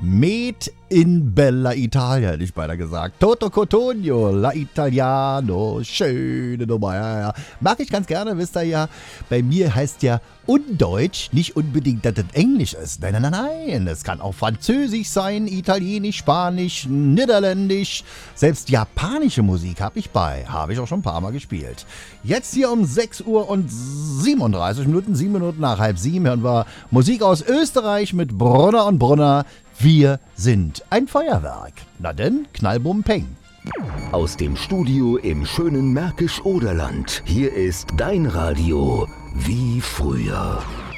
Med in Bella Italia, hätte ich beinahe gesagt. Toto Cotugno, La Italiano, schöne Nummer, ja. Mag ich ganz gerne, wisst ihr ja. Bei mir heißt ja Undeutsch nicht unbedingt, dass das Englisch ist. Nein. Es kann auch Französisch sein, Italienisch, Spanisch, Niederländisch. Selbst japanische Musik habe ich bei. Habe ich auch schon ein paar Mal gespielt. Jetzt hier um 6 Uhr und 37 Minuten, 7 Minuten nach halb 7, hören wir Musik aus Österreich mit Brunner und Brunner. Wir sind ein Feuerwerk. Na denn, Knallbum Peng. Aus dem Studio im schönen Märkisch-Oderland. Hier ist dein Radio wie früher.